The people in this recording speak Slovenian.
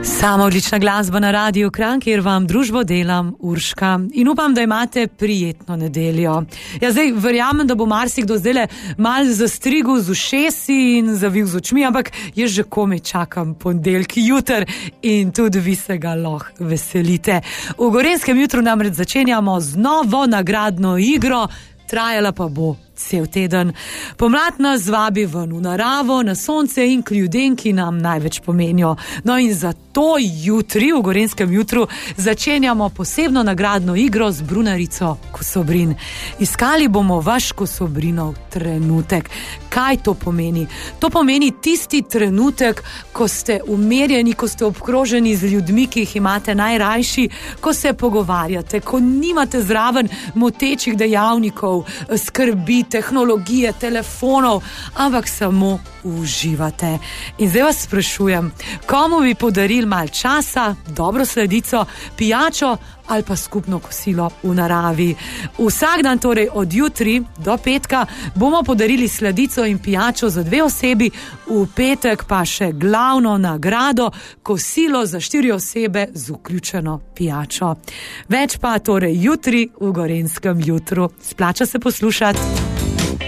Sama odlična glasba na Radiu Kranj, kjer vam družbo delam Urška in upam, da imate prijetno nedeljo. Ja, zdaj verjamem, da bo marsikdo zdajle mal zastrigel z ušesi in zavil z očmi, ampak jaz že komaj čakam ponedeljki jutr in tudi vi se ga lahko veselite. V Gorenjskem jutru namreč začenjamo z novo nagradno igro, trajala pa bo cel teden. Pomlad nas vabi ven v naravo, na sonce in k ljudem, ki nam največ pomenijo. No in zato jutri, v Gorenjskem jutru, začenjamo posebno nagradno igro z brunarico Kosobrin. Iskali bomo vaš Kosobrinov trenutek. Kaj to pomeni? To pomeni tisti trenutek, ko ste umirjeni, ko ste obkroženi z ljudmi, ki jih imate najrajši, ko se pogovarjate, ko nimate zraven motečih dejavnikov, skrbi, tehnologije, telefonov, ampak samo uživate. In zdaj vas sprašujem, komu bi podarili malo časa, dobro sladico, pijačo ali pa skupno kosilo v naravi. Vsak dan, torej od jutri do petka, bomo podarili sladico in pijačo za 2 osebi, v petek pa še glavno nagrado, kosilo za 4 osebe z vključeno pijačo. Več pa torej jutri v Gorenjskem jutru. Splača se poslušati.